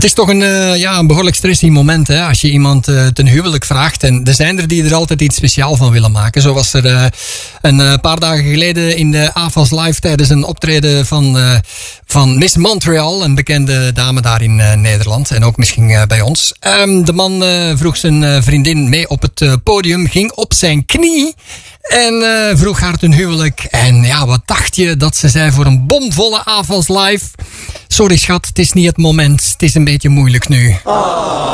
is toch een behoorlijk stressig moment, hè, als je iemand ten huwelijk vraagt. En er zijn er die er altijd iets speciaal van willen maken. Zo was er een paar dagen geleden in de AFAS Live tijdens een optreden van Miss Montreal, een bekende dame daar in Nederland. En ook misschien bij ons. De man vroeg zijn vriendin mee op het podium, ging op zijn knie en vroeg haar ten huwelijk. En ja, wat dacht je dat ze zei voor een bomvolle AFAS Live? Sorry schat, het is niet het moment. Het is een beetje moeilijk nu.